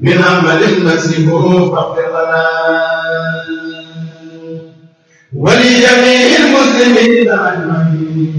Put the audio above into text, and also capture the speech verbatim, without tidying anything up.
من عمل نسبه فاغفر لنا ولجميع المسلمين أجمعين